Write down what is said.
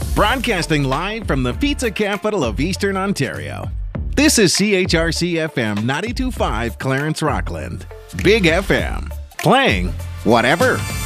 Broadcasting live from the pizza capital of Eastern Ontario. This is CHRC FM 92.5 Clarence Rockland. Big FM. Playing whatever.